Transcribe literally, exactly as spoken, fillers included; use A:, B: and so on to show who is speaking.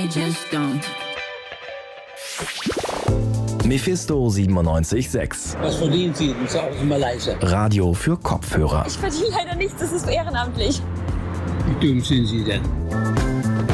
A: just don't.
B: Mephisto siebenundneunzig Komma sechs.
C: Was verdienen Sie? Und sagen Sie mal leise.
B: Radio für Kopfhörer.
D: Ich verdiene leider nichts, das ist ehrenamtlich.
C: Wie dumm sind Sie denn?